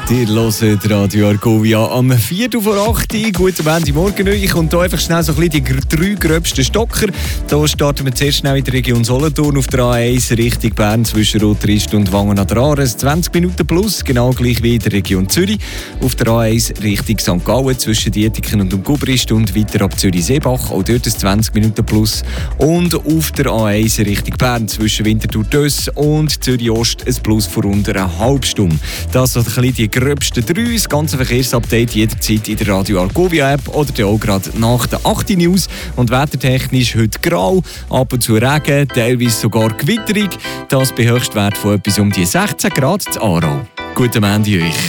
Ihr hört Radio Argovia am 7:04. Guten Montagmorgen euch. Und hier einfach schnell so ein bisschen die 3 gröbsten Stocker. Hier starten wir zuerst schnell in der Region Solothurn auf der A1 Richtung Bern zwischen Rotrist und Wangen an der Aare. 20 Minuten plus, genau gleich wie in der Region Zürich. Auf der A1 Richtung St. Gallen zwischen Dietiken und Gubrist und weiter ab Zürich-Seebach. Auch dort 20 Minuten plus. Und auf der A1 Richtung Bern zwischen Winterthur-Döss und Zürich-Ost ein Plus von unter einer halben Stunde. Das sind ein bisschen die gröbsten 3. Das ganze Verkehrsupdate jederzeit in der Radio Argovia App oder auch gerade nach der 8 News. Und wettertechnisch heute grau, ab und zu Regen, teilweise sogar Gewitterung. Das bei Höchstwert von etwas um die 16 Grad zu Aarau. Guten Montag euch.